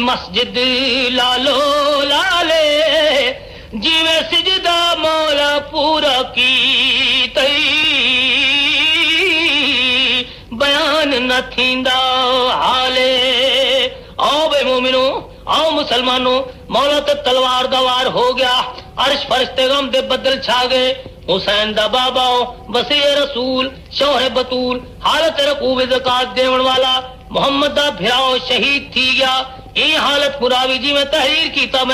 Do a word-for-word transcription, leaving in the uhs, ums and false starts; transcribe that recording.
मस्जिद लालो लाले जिवे सिजदा मौला पूरा की तई बयान न थींदा हाले। आओ बे मोमिनो, आओ मुसलमानों, मौला तो तलवार दा वार हो गया। अर्श फरिश्ते गम दे बदल छा गए। हुसैन दा बाबा वसी रसूल शौहरे बतूल हालत रकूब ज़कात देवण वाला मोहम्मद दा भिराओ शहीद थी गया। ये हालत मुरावी जी में तहरीर कीता।